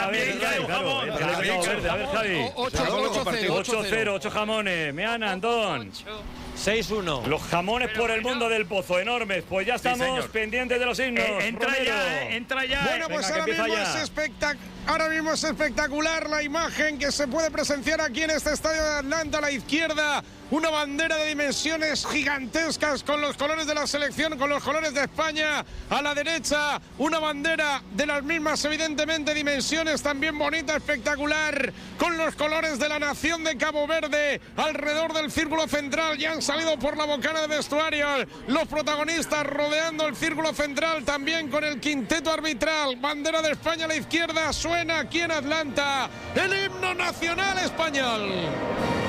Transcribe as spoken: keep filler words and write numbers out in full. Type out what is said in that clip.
A ver, claro. A ver, Javi. ocho cero, ocho jamones. Meana, Antón. seis uno. Los jamones por el mundo del Pozo, enormes. Pues ya estamos sí, pendientes de los himnos. Eh, entra Romero. ya, eh, entra ya. Bueno, pues Venga, ahora mismo, ya. es espectac- ahora mismo es espectacular la imagen que se puede presenciar aquí en este estadio de Atlanta. A la izquierda, una bandera de dimensiones gigantescas con los colores de la selección, con los colores de España. A la derecha, una bandera de las mismas, evidentemente, dimensiones, también bonita, espectacular, con los colores de la nación de Cabo Verde alrededor del círculo central. Ya han salido por la bocana de vestuario los protagonistas rodeando el círculo central, también con el quinteto arbitral. Bandera de España a la izquierda, suena aquí en Atlanta el himno nacional español.